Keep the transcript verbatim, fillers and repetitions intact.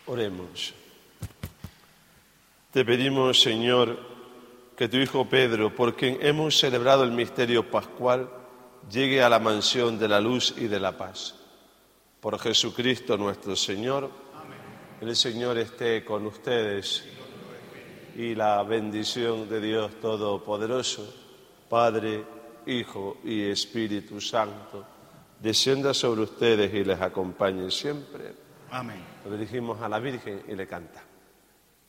Oremos. Te pedimos, Señor, que tu Hijo Pedro, por quien hemos celebrado el misterio pascual, llegue a la mansión de la luz y de la paz. Por Jesucristo nuestro Señor. Amén. El Señor esté con ustedes y la bendición de Dios Todopoderoso, Padre, Hijo y Espíritu Santo, descienda sobre ustedes y les acompañe siempre. Amén. Lo dirigimos a la Virgen y le canta.